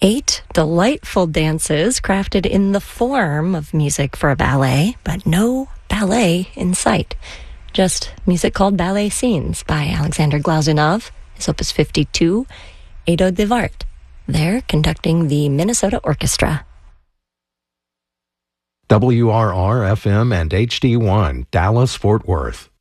8 delightful dances crafted in the form of music for a ballet, but no ballet in sight. Just music called Ballet Scenes by Alexander Glazunov, his Opus 52, Edo de Wart. They're conducting the Minnesota Orchestra. WRR-FM and HD1, Dallas, Fort Worth.